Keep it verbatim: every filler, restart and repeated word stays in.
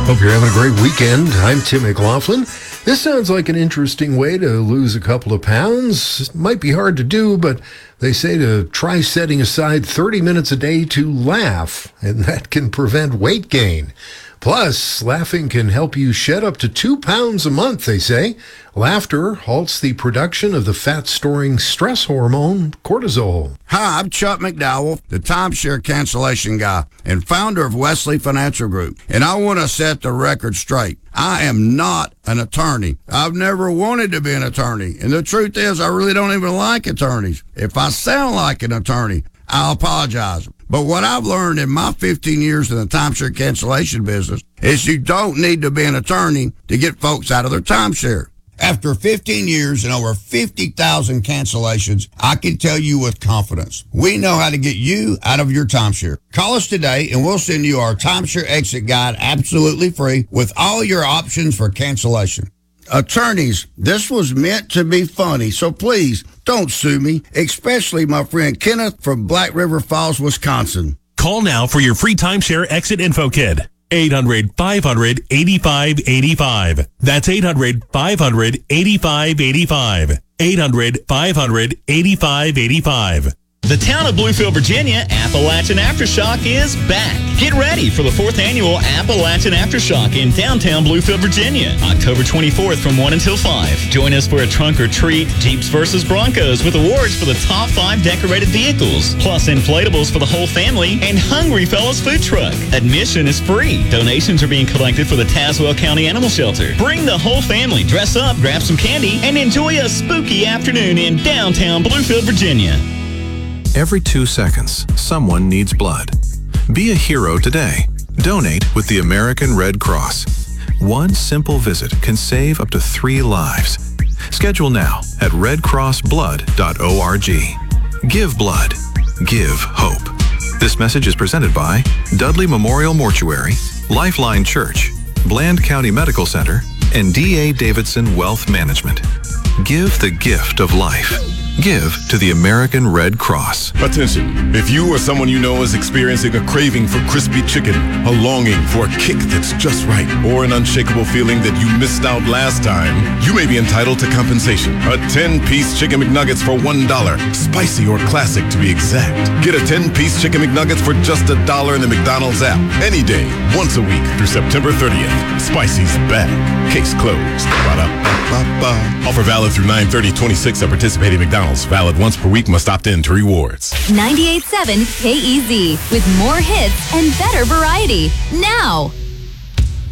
Hope you're having a great weekend. I'm Tim McLaughlin. This sounds like an interesting way to lose a couple of pounds. It might be hard to do, but they say to try setting aside thirty minutes a day to laugh, and that can prevent weight gain. Plus, laughing can help you shed up to two pounds a month, they say. Laughter halts the production of the fat-storing stress hormone, cortisol. Hi, I'm Chuck McDowell, the timeshare cancellation guy and founder of Wesley Financial Group. And I want to set the record straight. I am not an attorney. I've never wanted to be an attorney. And the truth is, I really don't even like attorneys. If I sound like an attorney, I'll apologize. But what I've learned in my fifteen years in the timeshare cancellation business is you don't need to be an attorney to get folks out of their timeshare. After fifteen years and over fifty thousand cancellations, I can tell you with confidence, we know how to get you out of your timeshare. Call us today and we'll send you our timeshare exit guide absolutely free with all your options for cancellation. Attorneys, this was meant to be funny, so please don't sue me, especially my friend Kenneth from Black River Falls, Wisconsin. Call now for your free timeshare exit info kit. eight hundred, five hundred, eighty-five eighty-five. That's eight hundred, five hundred, eighty-five eighty-five. eight hundred, five hundred, eighty-five eighty-five. The town of Bluefield, Virginia, Appalachian Aftershock is back. Get ready for the fourth annual Appalachian Aftershock in downtown Bluefield, Virginia, October twenty-fourth from one until five. Join us for a trunk or treat, Jeeps versus Broncos with awards for the top five decorated vehicles, plus inflatables for the whole family, and Hungry Fellows Food Truck. Admission is free. Donations are being collected for the Tazewell County Animal Shelter. Bring the whole family, dress up, grab some candy, and enjoy a spooky afternoon in downtown Bluefield, Virginia. Every two seconds, someone needs blood. Be a hero today. Donate with the American Red Cross. One simple visit can save up to three lives. Schedule now at red cross blood dot org. Give blood. Give hope. This message is presented by Dudley Memorial Mortuary, Lifeline Church, Bland County Medical Center, and D A Davidson Wealth Management. Give the gift of life. Give to the American Red Cross. Attention, if you or someone you know is experiencing a craving for crispy chicken, a longing for a kick that's just right, or an unshakable feeling that you missed out last time, you may be entitled to compensation. A ten-piece Chicken McNuggets for one dollar, spicy or classic to be exact. Get a ten-piece Chicken McNuggets for just a dollar in the McDonald's app, any day, once a week through September thirtieth. Spicy's back. Case closed. Ba-da-ba-ba-ba. Offer valid through nine thirty twenty-six at participating McDonald's. Valid once per week. Must opt in to rewards. ninety-eight point seven K E Z with more hits and better variety. Now.